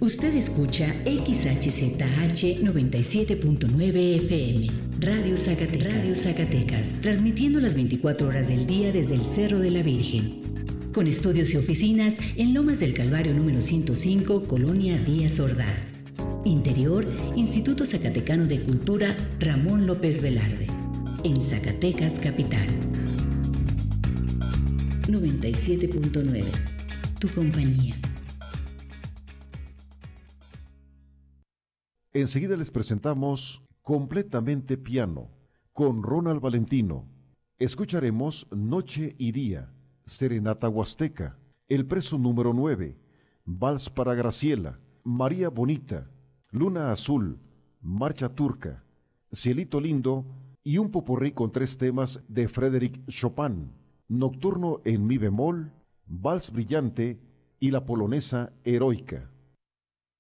Usted escucha XHZH 97.9 FM, Radio Zacatecas, transmitiendo las 24 horas del día desde el Cerro de la Virgen. Con estudios y oficinas en Lomas del Calvario número 105, Colonia Díaz Ordaz. Interior, Instituto Zacatecano de Cultura Ramón López Velarde. En Zacatecas, capital. 97.9, tu compañía. Enseguida les presentamos Completamente Piano, con Ronald Valentino. Escucharemos Noche y Día, Serenata Huasteca, El Preso número 9, Vals para Graciela, María Bonita, Luna Azul, Marcha Turca, Cielito Lindo y un popurrí con 3 temas de Frédéric Chopin, Nocturno en Mi bemol, Vals Brillante y la polonesa Heroica.